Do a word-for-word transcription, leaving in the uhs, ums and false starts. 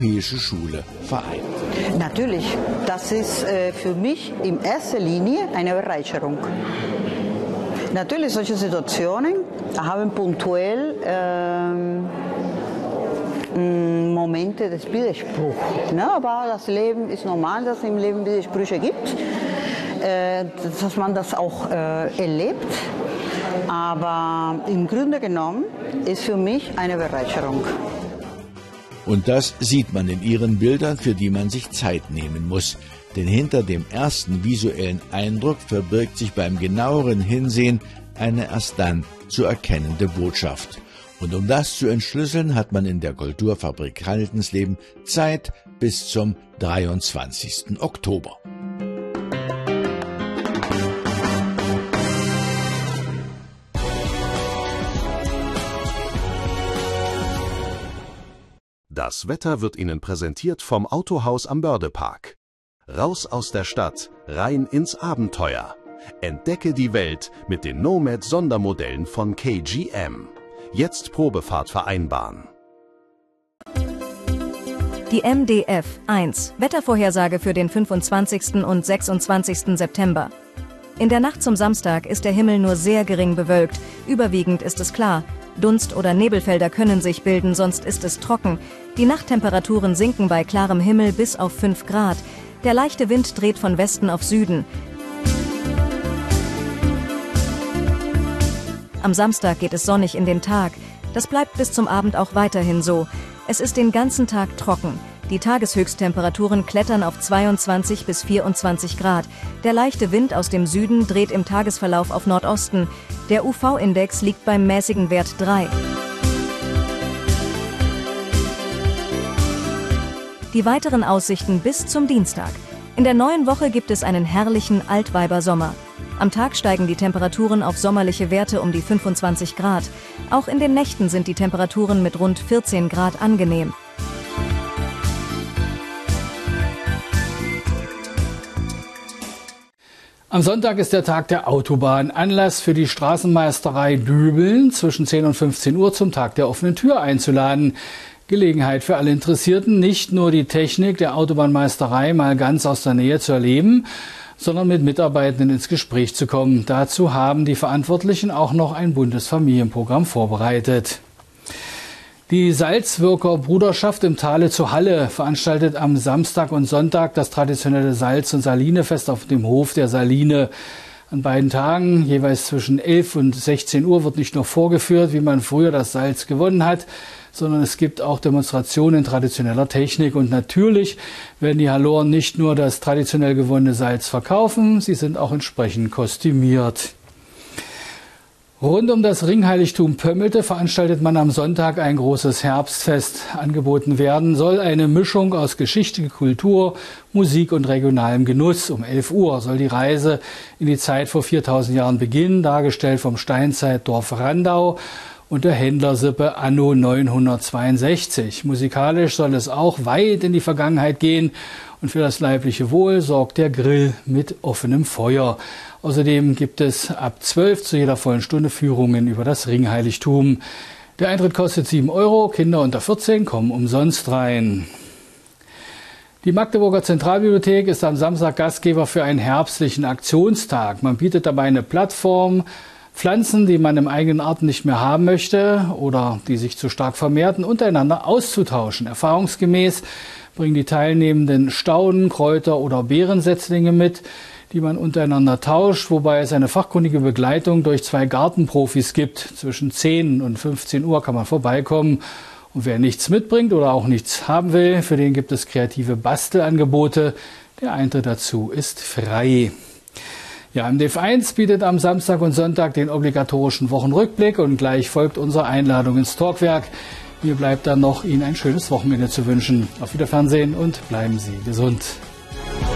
europäische Schule vereint. Natürlich, das ist äh, für mich in erster Linie eine Bereicherung. Natürlich, solche Situationen haben punktuell ähm, Momente des Widerspruchs. Ne? Aber das Leben ist normal, dass es im Leben Widersprüche gibt, äh, dass man das auch äh, erlebt. Aber im Grunde genommen ist für mich eine Bereicherung. Und das sieht man in ihren Bildern, für die man sich Zeit nehmen muss. Denn hinter dem ersten visuellen Eindruck verbirgt sich beim genaueren Hinsehen eine erst dann zu erkennende Botschaft. Und um das zu entschlüsseln, hat man in der Kulturfabrik Haldensleben Zeit bis zum dreiundzwanzigsten Oktober. Das Wetter wird Ihnen präsentiert vom Autohaus am Bördepark. Raus aus der Stadt, rein ins Abenteuer. Entdecke die Welt mit den Nomad-Sondermodellen von K G M. Jetzt Probefahrt vereinbaren. Die M D F eins, Wettervorhersage für den fünfundzwanzigsten und sechsundzwanzigsten September. In der Nacht zum Samstag ist der Himmel nur sehr gering bewölkt, überwiegend ist es klar. Dunst- oder Nebelfelder können sich bilden, sonst ist es trocken. Die Nachttemperaturen sinken bei klarem Himmel bis auf fünf Grad. Der leichte Wind dreht von Westen auf Süden. Am Samstag geht es sonnig in den Tag. Das bleibt bis zum Abend auch weiterhin so. Es ist den ganzen Tag trocken. Die Tageshöchsttemperaturen klettern auf zweiundzwanzig bis vierundzwanzig Grad. Der leichte Wind aus dem Süden dreht im Tagesverlauf auf Nordosten. Der U V-Index liegt beim mäßigen Wert drei. Die weiteren Aussichten bis zum Dienstag. In der neuen Woche gibt es einen herrlichen Altweibersommer. Am Tag steigen die Temperaturen auf sommerliche Werte um die fünfundzwanzig Grad. Auch in den Nächten sind die Temperaturen mit rund vierzehn Grad angenehm. Am Sonntag ist der Tag der Autobahn. Anlass für die Straßenmeisterei Dübeln zwischen zehn und fünfzehn Uhr zum Tag der offenen Tür einzuladen. Gelegenheit für alle Interessierten, nicht nur die Technik der Autobahnmeisterei mal ganz aus der Nähe zu erleben, sondern mit Mitarbeitenden ins Gespräch zu kommen. Dazu haben die Verantwortlichen auch noch ein Bundesfamilienprogramm vorbereitet. Die Salzwirker Bruderschaft im Tale zu Halle veranstaltet am Samstag und Sonntag das traditionelle Salz- und Salinefest auf dem Hof der Saline. An beiden Tagen, jeweils zwischen elf und sechzehn Uhr, wird nicht nur vorgeführt, wie man früher das Salz gewonnen hat, sondern es gibt auch Demonstrationen in traditioneller Technik. Und natürlich werden die Halloren nicht nur das traditionell gewonnene Salz verkaufen, sie sind auch entsprechend kostümiert. Rund um das Ringheiligtum Pömmelte veranstaltet man am Sonntag ein großes Herbstfest. Angeboten werden soll eine Mischung aus Geschichte, Kultur, Musik und regionalem Genuss. Um elf Uhr soll die Reise in die Zeit vor viertausend Jahren beginnen, dargestellt vom Steinzeitdorf Randau und der Händlersippe anno neunhundertzweiundsechzig. Musikalisch soll es auch weit in die Vergangenheit gehen und für das leibliche Wohl sorgt der Grill mit offenem Feuer. Außerdem gibt es ab zwölf zu jeder vollen Stunde Führungen über das Ringheiligtum. Der Eintritt kostet sieben Euro, Kinder unter vierzehn kommen umsonst rein. Die Magdeburger Zentralbibliothek ist am Samstag Gastgeber für einen herbstlichen Aktionstag. Man bietet dabei eine Plattform, Pflanzen, die man im eigenen Arten nicht mehr haben möchte oder die sich zu stark vermehrten, untereinander auszutauschen. Erfahrungsgemäß bringen die Teilnehmenden Stauden, Kräuter oder Beerensetzlinge mit, die man untereinander tauscht, wobei es eine fachkundige Begleitung durch zwei Gartenprofis gibt. Zwischen zehn und fünfzehn Uhr kann man vorbeikommen. Und wer nichts mitbringt oder auch nichts haben will, für den gibt es kreative Bastelangebote. Der Eintritt dazu ist frei. Ja, M D F eins bietet am Samstag und Sonntag den obligatorischen Wochenrückblick und gleich folgt unsere Einladung ins Talkwerk. Mir bleibt dann noch, Ihnen ein schönes Wochenende zu wünschen. Auf Wiederfernsehen und bleiben Sie gesund.